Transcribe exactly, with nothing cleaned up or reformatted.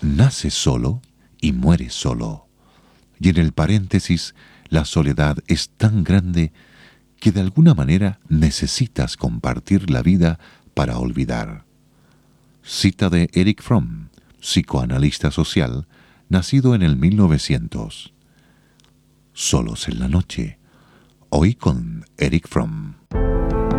nace solo y muere solo. Y en el paréntesis, la soledad es tan grande que de alguna manera necesitas compartir la vida para olvidar. Cita de Erich Fromm, psicoanalista social, nacido en el mil novecientos. Solos en la noche. Hoy con Erich Fromm.